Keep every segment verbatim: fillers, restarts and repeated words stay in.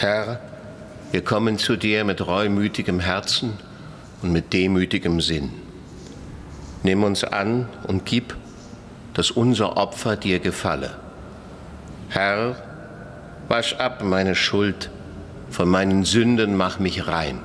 Herr, wir kommen zu dir mit reumütigem Herzen und mit demütigem Sinn. Nimm uns an und gib, dass unser Opfer dir gefalle. Herr, wasch ab meine Schuld, von meinen Sünden mach mich rein.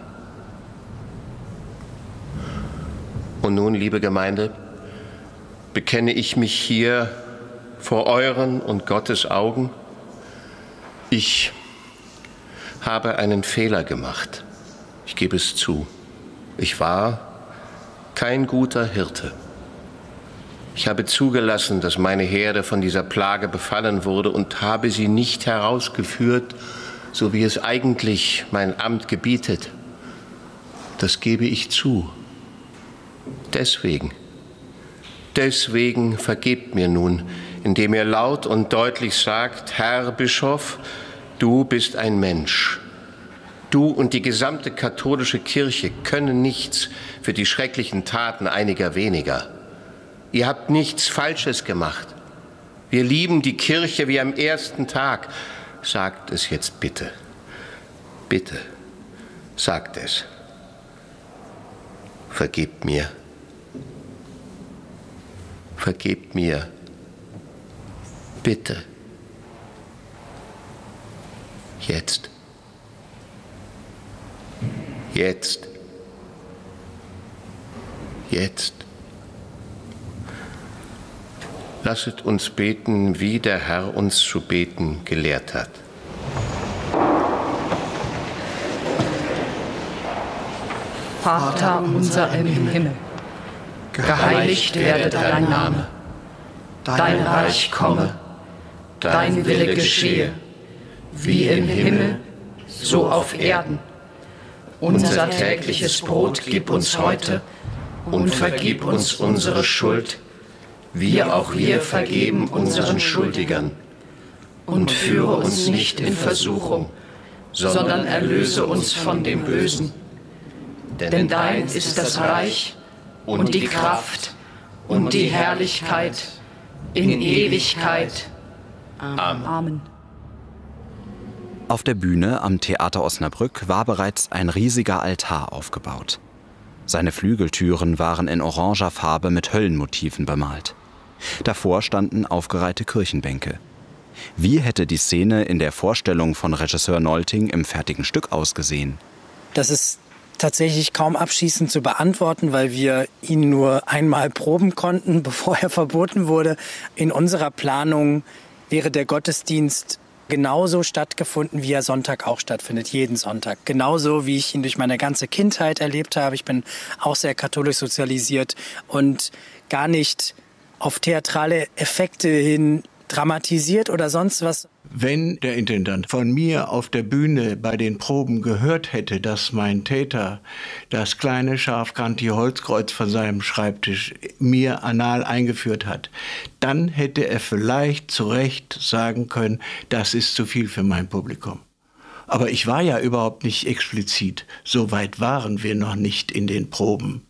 Und nun, liebe Gemeinde, bekenne ich mich hier vor euren und Gottes Augen. Ich habe einen Fehler gemacht. Ich gebe es zu. Ich war kein guter Hirte. Ich habe zugelassen, dass meine Herde von dieser Plage befallen wurde und habe sie nicht herausgeführt, so wie es eigentlich mein Amt gebietet. Das gebe ich zu. Deswegen, deswegen vergebt mir nun, indem ihr laut und deutlich sagt, Herr Bischof, du bist ein Mensch. Du und die gesamte katholische Kirche können nichts für die schrecklichen Taten einiger weniger. Ihr habt nichts Falsches gemacht. Wir lieben die Kirche wie am ersten Tag. Sagt es jetzt bitte. Bitte, sagt es. Vergebt mir. Vergebt mir. Bitte. Jetzt. Jetzt. Jetzt. Lasset uns beten, wie der Herr uns zu beten gelehrt hat. Vater unser im Himmel, geheiligt werde dein Name. Dein Reich komme, dein Wille geschehe, wie im Himmel, so auf Erden. Unser tägliches Brot gib uns heute und vergib uns unsere Schuld, wie auch wir vergeben unseren Schuldigern. Und führe uns nicht in Versuchung, sondern erlöse uns von dem Bösen. Denn dein ist das Reich und die Kraft und die Herrlichkeit in Ewigkeit. Amen. Amen. Auf der Bühne am Theater Osnabrück war bereits ein riesiger Altar aufgebaut. Seine Flügeltüren waren in oranger Farbe mit Höllenmotiven bemalt. Davor standen aufgereihte Kirchenbänke. Wie hätte die Szene in der Vorstellung von Regisseur Nolting im fertigen Stück ausgesehen? Das ist tatsächlich kaum abschließend zu beantworten, weil wir ihn nur einmal proben konnten, bevor er verboten wurde. In unserer Planung wäre der Gottesdienst genauso stattgefunden, wie er Sonntag auch stattfindet, jeden Sonntag. Genauso, wie ich ihn durch meine ganze Kindheit erlebt habe. Ich bin auch sehr katholisch sozialisiert und gar nicht auf theatrale Effekte hin dramatisiert oder sonst was. Wenn der Intendant von mir auf der Bühne bei den Proben gehört hätte, dass mein Täter das kleine scharfkantige Holzkreuz von seinem Schreibtisch mir anal eingeführt hat, dann hätte er vielleicht zu Recht sagen können, das ist zu viel für mein Publikum. Aber ich war ja überhaupt nicht explizit. So weit waren wir noch nicht in den Proben.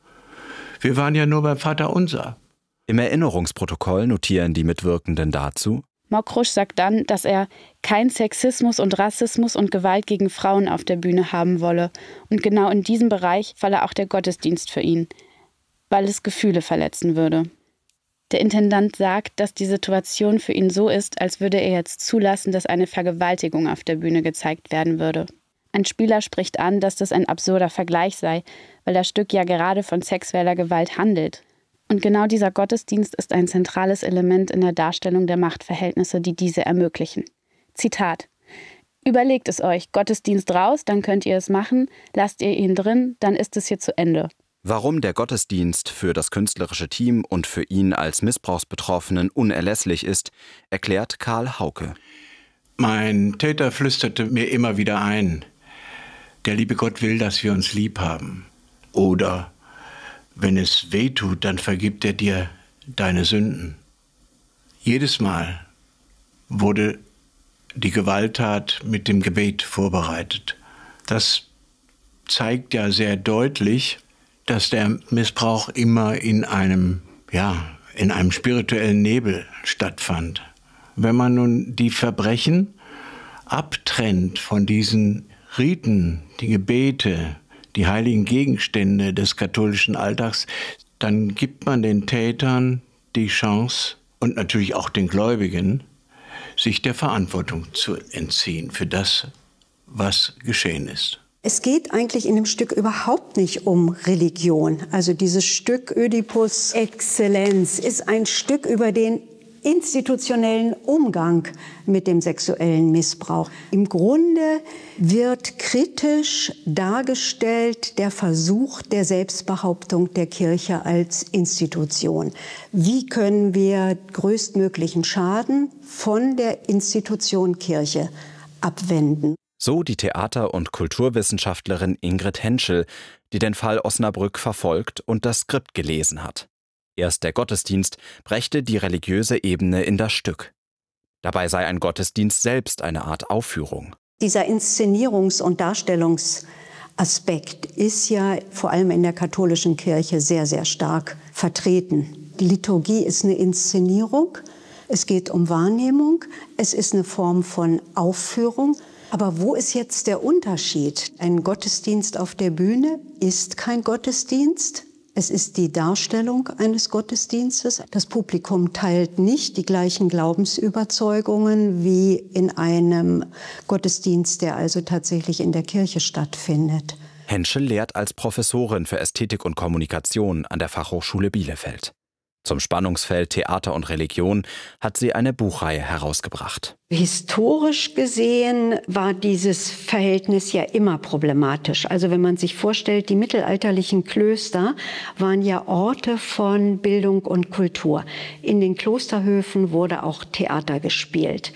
Wir waren ja nur beim Vaterunser. Im Erinnerungsprotokoll notieren die Mitwirkenden dazu: Mokrusch sagt dann, dass er kein Sexismus und Rassismus und Gewalt gegen Frauen auf der Bühne haben wolle. Und genau in diesem Bereich falle auch der Gottesdienst für ihn, weil es Gefühle verletzen würde. Der Intendant sagt, dass die Situation für ihn so ist, als würde er jetzt zulassen, dass eine Vergewaltigung auf der Bühne gezeigt werden würde. Ein Spieler spricht an, dass das ein absurder Vergleich sei, weil das Stück ja gerade von sexueller Gewalt handelt. Und genau dieser Gottesdienst ist ein zentrales Element in der Darstellung der Machtverhältnisse, die diese ermöglichen. Zitat: Überlegt es euch, Gottesdienst raus, dann könnt ihr es machen, lasst ihr ihn drin, dann ist es hier zu Ende. Warum der Gottesdienst für das künstlerische Team und für ihn als Missbrauchsbetroffenen unerlässlich ist, erklärt Karl Hauke. Mein Täter flüsterte mir immer wieder ein, der liebe Gott will, dass wir uns lieb haben. Oder wenn es weh tut, dann vergibt er dir deine Sünden. Jedes Mal wurde die Gewalttat mit dem Gebet vorbereitet. Das zeigt ja sehr deutlich, dass der Missbrauch immer in einem, ja, in einem spirituellen Nebel stattfand. Wenn man nun die Verbrechen abtrennt von diesen Riten, die Gebete, die heiligen Gegenstände des katholischen Alltags, dann gibt man den Tätern die Chance und natürlich auch den Gläubigen, sich der Verantwortung zu entziehen für das, was geschehen ist. Es geht eigentlich in dem Stück überhaupt nicht um Religion. Also dieses Stück Ödipus Exzellenz ist ein Stück über den institutionellen Umgang mit dem sexuellen Missbrauch. Im Grunde wird kritisch dargestellt der Versuch der Selbstbehauptung der Kirche als Institution. Wie können wir größtmöglichen Schaden von der Institution Kirche abwenden? So die Theater- und Kulturwissenschaftlerin Ingrid Henschel, die den Fall Osnabrück verfolgt und das Skript gelesen hat. Erst der Gottesdienst brächte die religiöse Ebene in das Stück. Dabei sei ein Gottesdienst selbst eine Art Aufführung. Dieser Inszenierungs- und Darstellungsaspekt ist ja vor allem in der katholischen Kirche sehr, sehr stark vertreten. Die Liturgie ist eine Inszenierung, es geht um Wahrnehmung, es ist eine Form von Aufführung. Aber wo ist jetzt der Unterschied? Ein Gottesdienst auf der Bühne ist kein Gottesdienst. Es ist die Darstellung eines Gottesdienstes. Das Publikum teilt nicht die gleichen Glaubensüberzeugungen wie in einem Gottesdienst, der also tatsächlich in der Kirche stattfindet. Henschel lehrt als Professorin für Ästhetik und Kommunikation an der Fachhochschule Bielefeld. Zum Spannungsfeld Theater und Religion hat sie eine Buchreihe herausgebracht. Historisch gesehen war dieses Verhältnis ja immer problematisch. Also wenn man sich vorstellt, die mittelalterlichen Klöster waren ja Orte von Bildung und Kultur. In den Klosterhöfen wurde auch Theater gespielt.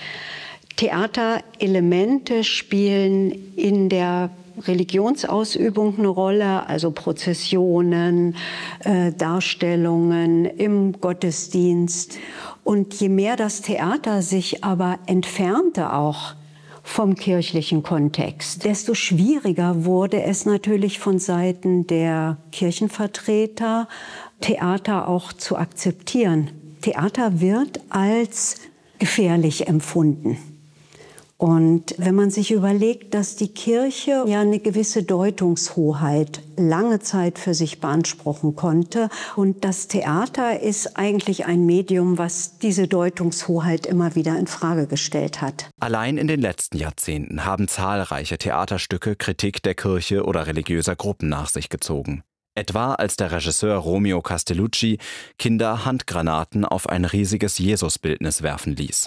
Theaterelemente spielen in der Religionsausübung eine Rolle, also Prozessionen, äh, Darstellungen im Gottesdienst. Und je mehr das Theater sich aber entfernte auch vom kirchlichen Kontext, desto schwieriger wurde es natürlich von Seiten der Kirchenvertreter, Theater auch zu akzeptieren. Theater wird als gefährlich empfunden. Und wenn man sich überlegt, dass die Kirche ja eine gewisse Deutungshoheit lange Zeit für sich beanspruchen konnte und das Theater ist eigentlich ein Medium, was diese Deutungshoheit immer wieder in Frage gestellt hat. Allein in den letzten Jahrzehnten haben zahlreiche Theaterstücke Kritik der Kirche oder religiöser Gruppen nach sich gezogen. Etwa als der Regisseur Romeo Castellucci Kinder Handgranaten auf ein riesiges Jesusbildnis werfen ließ.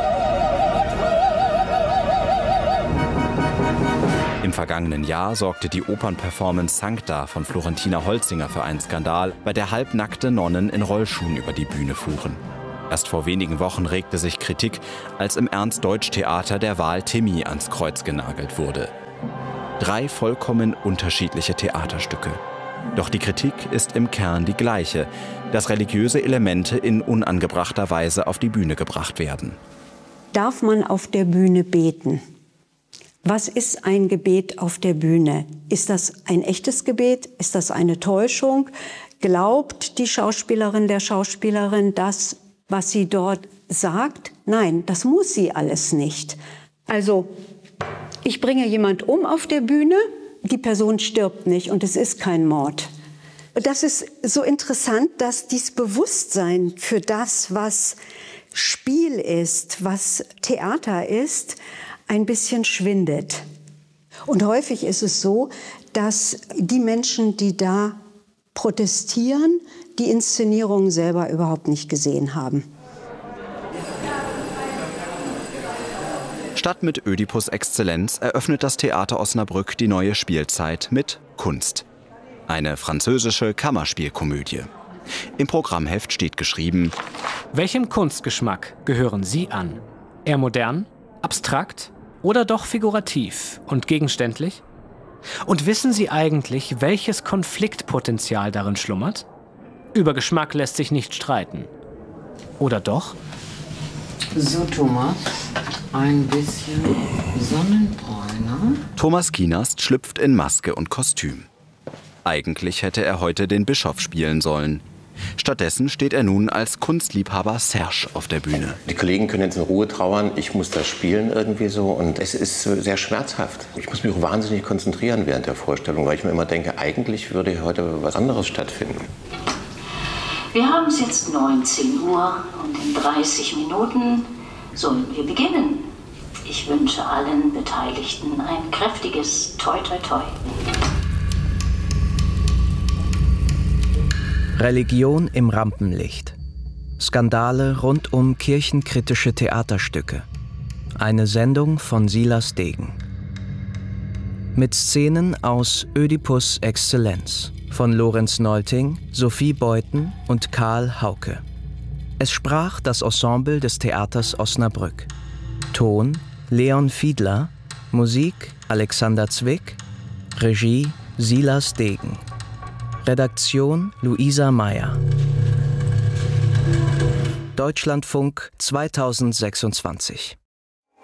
Im vergangenen Jahr sorgte die Opernperformance Sancta von Florentina Holzinger für einen Skandal, bei der halbnackte Nonnen in Rollschuhen über die Bühne fuhren. Erst vor wenigen Wochen regte sich Kritik, als im Ernst-Deutsch-Theater der Wal Timmy ans Kreuz genagelt wurde. Drei vollkommen unterschiedliche Theaterstücke. Doch die Kritik ist im Kern die gleiche, dass religiöse Elemente in unangebrachter Weise auf die Bühne gebracht werden. Darf man auf der Bühne beten? Was ist ein Gebet auf der Bühne? Ist das ein echtes Gebet? Ist das eine Täuschung? Glaubt die Schauspielerin, der Schauspielerin das, was sie dort sagt? Nein, das muss sie alles nicht. Also, ich bringe jemand um auf der Bühne, die Person stirbt nicht und es ist kein Mord. Das ist so interessant, dass dieses Bewusstsein für das, was Spiel ist, was Theater ist, ein bisschen schwindet. Und häufig ist es so, dass die Menschen, die da protestieren, die Inszenierung selber überhaupt nicht gesehen haben. Statt mit Ödipus Exzellenz eröffnet das Theater Osnabrück die neue Spielzeit mit Kunst. Eine französische Kammerspielkomödie. Im Programmheft steht geschrieben: Welchem Kunstgeschmack gehören Sie an? Eher modern, abstrakt oder doch figurativ und gegenständlich? Und wissen Sie eigentlich, welches Konfliktpotenzial darin schlummert? Über Geschmack lässt sich nicht streiten. Oder doch? So, Thomas, ein bisschen Sonnenbräuner. Thomas Kienast schlüpft in Maske und Kostüm. Eigentlich hätte er heute den Bischof spielen sollen. Stattdessen steht er nun als Kunstliebhaber Serge auf der Bühne. Die Kollegen können jetzt in Ruhe trauern, ich muss das spielen irgendwie so und es ist sehr schmerzhaft. Ich muss mich auch wahnsinnig konzentrieren während der Vorstellung, weil ich mir immer denke, eigentlich würde hier heute was anderes stattfinden. Wir haben es jetzt neunzehn Uhr und in dreißig Minuten sollen wir beginnen. Ich wünsche allen Beteiligten ein kräftiges Toi Toi Toi. Religion im Rampenlicht. Skandale rund um kirchenkritische Theaterstücke. Eine Sendung von Silas Degen. Mit Szenen aus Ödipus Exzellenz von Lorenz Neulting, Sophie Beuthen und Karl Hauke. Es sprach das Ensemble des Theaters Osnabrück. Ton Leon Fiedler, Musik Alexander Zwick, Regie Silas Degen. Redaktion Luisa Meyer. Deutschlandfunk zweitausendsechsundzwanzig.